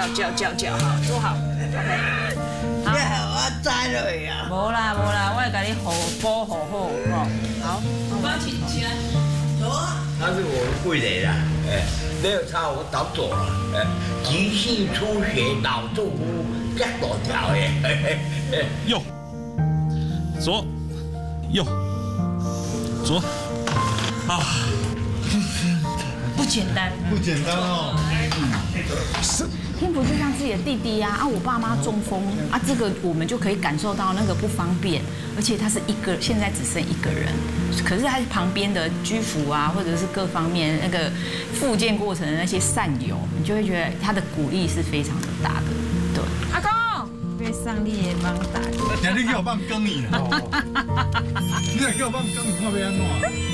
叫，好，坐好 ，OK。 你我知了呀。 无啦，我会给你保护好，好， 我要请假。 走啊！他是我的贵人啦，没有他我早走了，急性出血脑中风，这多条耶。 右，左，右，左，啊， 不简单， 不简单哦。 天福就像自己的弟弟呀，我爸妈中风啊，这个我们就可以感受到那个不方便，而且他是现在只剩一个人，可是他旁边的居服啊，或者是各方面那个复健过程的那些善友，你就会觉得他的鼓励是非常的大的。对，阿公，别上你的帮大。 你叫我放羹你了，你叫我放羹，你看要安怎？